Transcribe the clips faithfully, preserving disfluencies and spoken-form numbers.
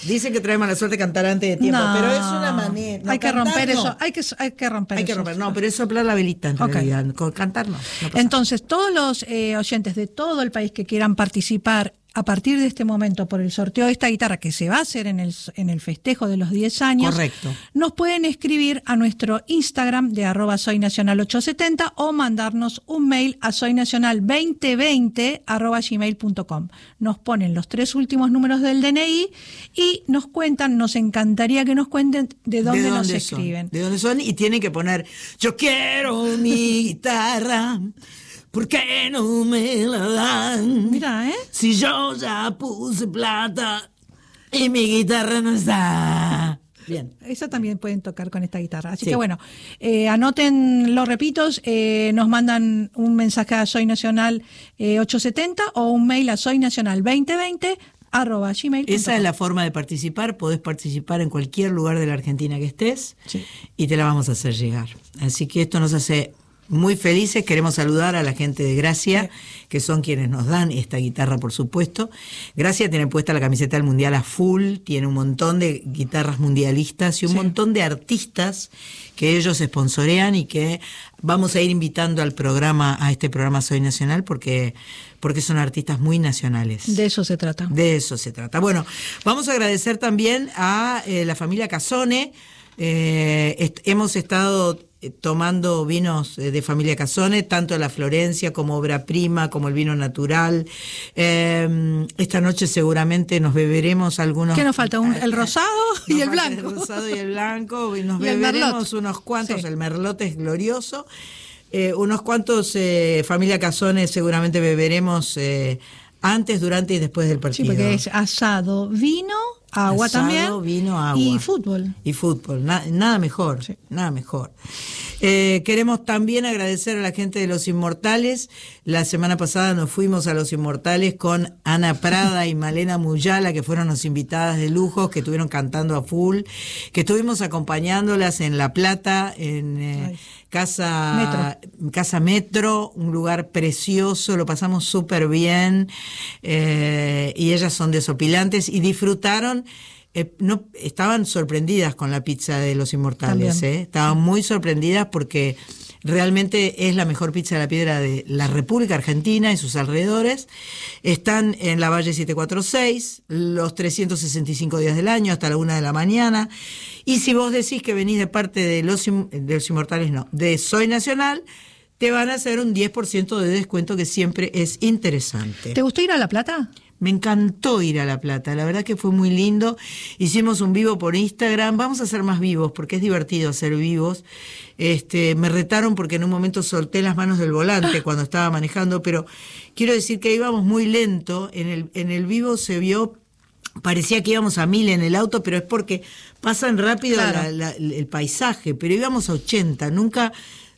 Dicen que trae mala suerte cantar antes de tiempo, No, pero es una manera. No, hay que cantar, romper no. eso, hay que, hay que romper Hay que eso. romper, no, pero es soplar la velita en Ok. realidad. Con cantar no. no pasa Entonces, todos los eh, oyentes de todo el país que quieran participar a partir de este momento por el sorteo de esta guitarra que se va a hacer en el, en el festejo de los diez años, Correcto. nos pueden escribir a nuestro Instagram de arroba soynacional ochocientos setenta o mandarnos un mail a soynacional veinte veinte arroba gmail punto com. Nos ponen los tres últimos números del D N I y nos cuentan, nos encantaría que nos cuenten de dónde, ¿De nos dónde son? escriben. ¿De dónde son? Y tienen que poner, yo quiero mi guitarra, ¿por qué no me la dan? Mira, ¿eh? Si yo ya puse plata y mi guitarra no está. Bien. Eso también pueden tocar con esta guitarra. Así Sí. que bueno, eh, anoten los repitos, eh, nos mandan un mensaje a Soy Nacional eh, ochocientos setenta o un mail a soynacional veinte veinte arroba gmail punto com. Esa es la forma de participar. Podés participar en cualquier lugar de la Argentina que estés, Sí. y te la vamos a hacer llegar. Así que esto nos hace muy felices. Queremos saludar a la gente de Gracia, que son quienes nos dan esta guitarra, por supuesto. Gracia tiene puesta la camiseta del Mundial a full, tiene un montón de guitarras mundialistas y un Sí. montón de artistas que ellos sponsorean y que vamos a ir invitando al programa, a este programa Soy Nacional, porque, porque son artistas muy nacionales. De eso se trata. De eso se trata. Bueno, vamos a agradecer también a eh, la familia Casone. Eh, est- hemos estado eh, tomando vinos eh, de familia Casone, tanto la Florencia como Obra Prima, como el vino natural. Eh, esta noche seguramente nos beberemos algunos. ¿Qué nos falta? Un- el rosado y Nos el falta blanco. El rosado y el blanco. Y nos Y el beberemos merlot. unos cuantos. Sí. El merlot es glorioso. Eh, unos cuantos, eh, familia Casone, seguramente beberemos eh, antes, durante y después del Sí, partido. porque es asado, vino, agua Asado, también. vino, agua. Y fútbol. Y fútbol, na- nada mejor, Sí. nada mejor. Eh, queremos también agradecer a la gente de Los Inmortales. La semana pasada nos fuimos a Los Inmortales con Ana Prada y Malena Muyala, que fueron las invitadas de lujo, que estuvieron cantando a full, que estuvimos acompañándolas en La Plata, en eh, Ay. Casa Metro. Casa Metro, un lugar precioso, lo pasamos súper bien, eh, y ellas son desopilantes y disfrutaron. Eh, no, estaban sorprendidas con la pizza de Los Inmortales, También. ¿eh? Estaban muy sorprendidas porque realmente es la mejor pizza de la piedra de la República Argentina y sus alrededores. Están en la Valle siete cuatro seis, los trescientos sesenta y cinco días del año, hasta la una de la mañana. Y si vos decís que venís de parte de Los, Im- de los Inmortales, no, de Soy Nacional, te van a hacer un diez por ciento de descuento, que siempre es interesante. ¿Te gustó ir a La Plata? Me encantó ir a La Plata, la verdad que fue muy lindo. Hicimos un vivo por Instagram, vamos a hacer más vivos porque es divertido hacer vivos. Este, me retaron porque en un momento solté las manos del volante cuando estaba manejando, pero quiero decir que íbamos muy lento. En el, en el vivo se vio, parecía que íbamos a mil en el auto, pero es porque pasan rápido Claro. la- la- el paisaje, pero íbamos a ochenta, nunca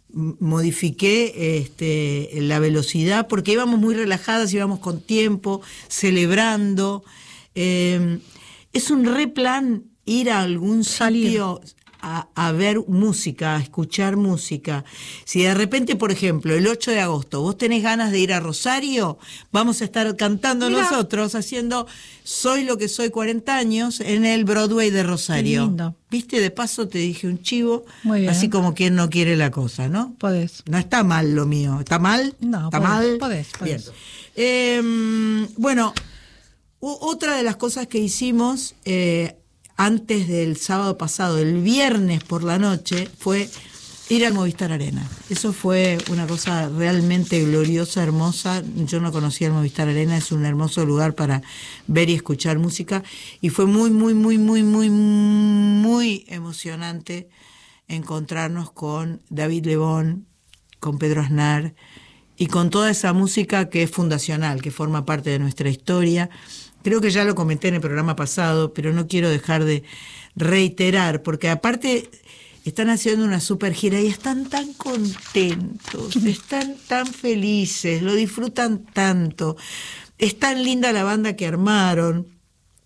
modifiqué este, la velocidad porque íbamos muy relajadas, íbamos con tiempo, celebrando. Eh, es un re plan ir a algún sitio a, a ver música, a escuchar música. Si de repente, por ejemplo, el ocho de agosto vos tenés ganas de ir a Rosario, vamos a estar cantando Mirá. nosotros, haciendo Soy lo que soy cuarenta años en el Broadway de Rosario. Qué lindo. Viste, de paso te dije un chivo, Muy bien. así como quien no quiere la cosa, ¿no? Podés. No está mal lo mío. ¿Está mal? No, ¿Está podés, mal? podés, podés. Bien. Eh, bueno, u- otra de las cosas que hicimos eh, antes del sábado pasado, el viernes por la noche, fue ir al Movistar Arena. Eso fue una cosa realmente gloriosa, hermosa. Yo no conocía el Movistar Arena, es un hermoso lugar para ver y escuchar música. Y fue muy, muy, muy, muy, muy, muy emocionante encontrarnos con David Lebón, con Pedro Aznar y con toda esa música que es fundacional, que forma parte de nuestra historia. Creo que ya lo comenté en el programa pasado, pero no quiero dejar de reiterar, porque aparte están haciendo una super gira y están tan contentos, están tan felices, lo disfrutan tanto. Es tan linda la banda que armaron,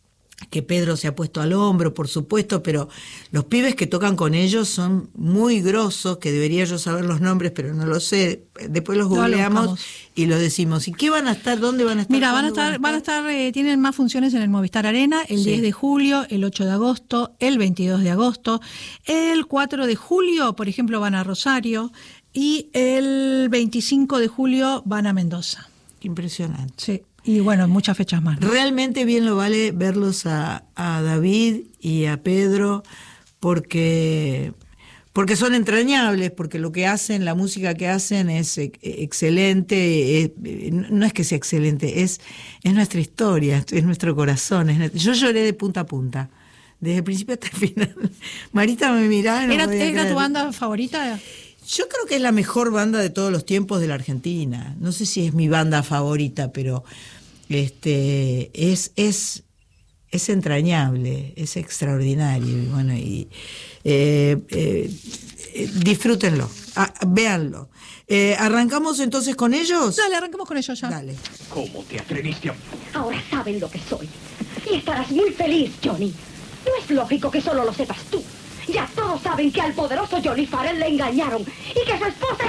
que Pedro se ha puesto al hombro, por supuesto, pero los pibes que tocan con ellos son muy grosos, que debería yo saber los nombres, pero no lo sé. Después los googleamos no, y los decimos. ¿Y qué van a estar? ¿Dónde van a estar? Mira, van a estar, van a estar, van a estar eh, tienen más funciones en el Movistar Arena, el sí. diez de julio, el ocho de agosto, el veintidós de agosto, el cuatro de julio, por ejemplo, van a Rosario, y el veinticinco de julio van a Mendoza. Impresionante. Sí. Y bueno, muchas fechas más, ¿no? Realmente bien lo vale verlos a, a David y a Pedro porque, porque son entrañables, porque lo que hacen, la música que hacen es excelente, es, no es que sea excelente, es, es nuestra historia, es nuestro corazón. Es, yo lloré de punta a punta, desde el principio hasta el final. Marita me miraba y no ¿Era, podía ¿Era creer. tu banda favorita? Yo creo que es la mejor banda de todos los tiempos de la Argentina. No sé si es mi banda favorita, pero este es es es entrañable, es extraordinario. Y bueno, y eh, eh, eh, disfrútenlo, ah, véanlo. Eh, ¿Arrancamos entonces con ellos? Dale, arrancamos con ellos ya. Dale. ¿Cómo te atreviste a...? Ahora saben lo que soy. Y estarás muy feliz, Johnny. No es lógico que solo lo sepas tú. Ya todos saben que al poderoso Johnny Farrell le engañaron y que su esposa